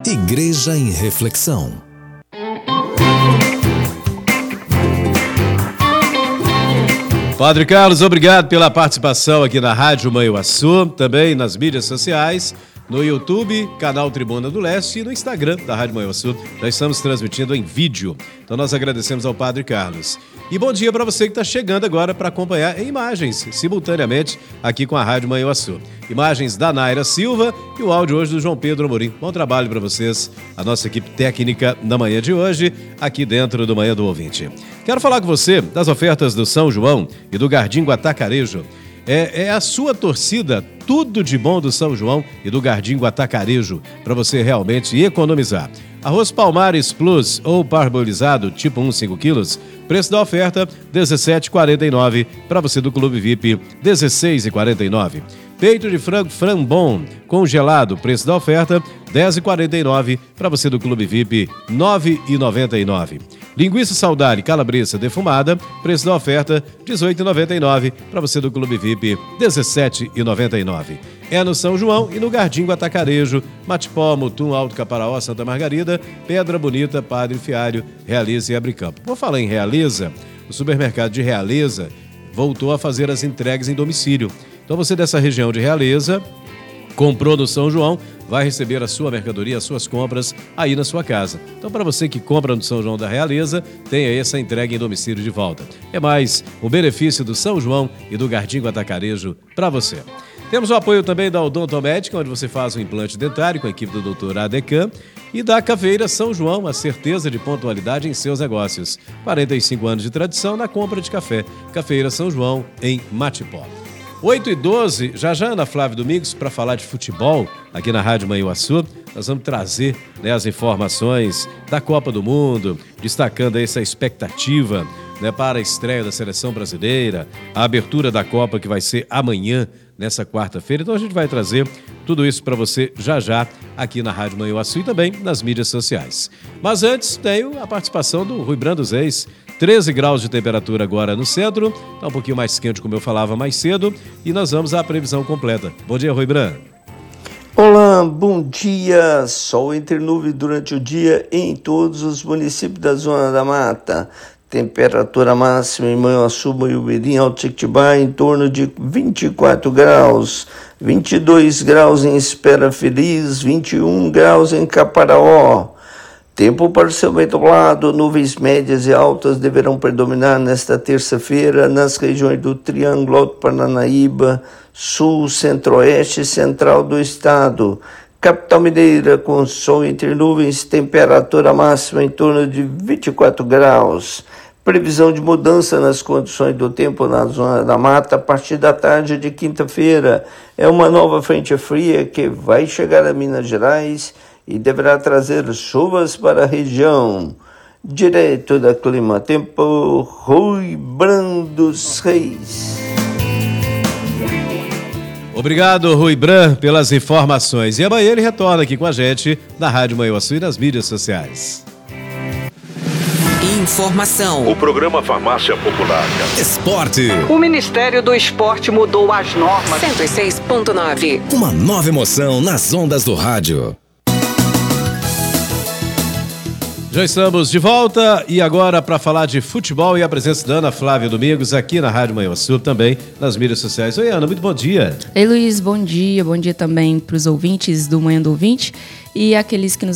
Igreja em Reflexão. Padre Carlos, obrigado pela participação aqui na Rádio Manhuaçu, também nas mídias sociais, no YouTube, canal Tribuna do Leste e no Instagram da Rádio Manhuaçu. Nós estamos transmitindo em vídeo. Então nós agradecemos ao Padre Carlos. E bom dia para você que está chegando agora para acompanhar em imagens, simultaneamente, aqui com a Rádio Manhuaçu. Imagens da Naira Silva e o áudio hoje do João Pedro Amorim. Bom trabalho para vocês, a nossa equipe técnica na manhã de hoje, aqui dentro do Manhã do Ouvinte. Quero falar com você das ofertas do São João e do Gardingo Atacarejo. É a sua torcida, tudo de bom do São João e do Gardingo Atacarejo, para você realmente economizar. Arroz Palmares Plus ou parbolizado, tipo 1, 5 quilos, preço da oferta R$ 17,49, para você do Clube VIP R$ 16,49. Peito de frango Frambon congelado, preço da oferta R$ 10,49, para você do Clube VIP R$ 9,99. Linguiça Saudade calabresa defumada, preço da oferta R$ 18,99, para você do Clube VIP R$ 17,99. É no São João e no Gardingo Atacarejo, Matipó, Mutum, Alto Caparaó, Santa Margarida, Pedra Bonita, Padre Fiário, Realiza e Abricampo. Por falar em Realiza, o supermercado de Realiza voltou a fazer as entregas em domicílio. Então você dessa região de Realiza, comprou no São João, vai receber a sua mercadoria, as suas compras aí na sua casa. Então, para você que compra no São João da Realeza, tem aí essa entrega em domicílio de volta. É mais o benefício do São João e do Gardingo Atacarejo para você. Temos o apoio também da Odontomédica, onde você faz o implante dentário com a equipe do Dr. Adecan, e da Cafeira São João, a certeza de pontualidade em seus negócios. 45 anos de tradição na compra de café. Cafeira São João, em Matipó. 8h12, já Ana Flávia Domingos, para falar de futebol aqui na Rádio Manhuaçu. Nós vamos trazer as informações da Copa do Mundo, destacando essa expectativa para a estreia da Seleção Brasileira, a abertura da Copa que vai ser amanhã, nessa quarta-feira. Então a gente vai trazer tudo isso para você já aqui na Rádio Manhuaçu e também nas mídias sociais. Mas antes, tenho a participação do Rui Brando Reis. 13 graus de temperatura agora no centro, está um pouquinho mais quente, como eu falava mais cedo, e nós vamos à previsão completa. Bom dia, Rui Brando. Olá, bom dia. Sol entre nuvens durante o dia em todos os municípios da Zona da Mata. Temperatura máxima em Manhuaçu, Manhumirim, Alto Jequitibá em torno de 24 graus, 22 graus em Espera Feliz, 21 graus em Caparaó. Tempo parcialmente nublado, nuvens médias e altas deverão predominar nesta terça-feira nas regiões do Triângulo Alto Paranaíba, Sul, Centro-Oeste e Central do Estado. Capital Mineira com sol entre nuvens, temperatura máxima em torno de 24 graus. Previsão de mudança nas condições do tempo na Zona da Mata a partir da tarde de quinta-feira. É uma nova frente fria que vai chegar a Minas Gerais e deverá trazer chuvas para a região. Direto da Clima Tempo, Rui Brando Reis. Obrigado, Rui Bran, pelas informações. E amanhã ele retorna aqui com a gente na Rádio Manhuaçu e nas mídias sociais. Informação. O programa Farmácia Popular. Esporte. O Ministério do Esporte mudou as normas. 106.9. Uma nova emoção nas ondas do rádio. Já estamos de volta e agora para falar de futebol e a presença da Ana Flávia Domingos aqui na Rádio Manhuaçu, também nas mídias sociais. Oi, Ana, muito bom dia. Ei, Luiz, bom dia também para os ouvintes do Manhã do Ouvinte e aqueles que nos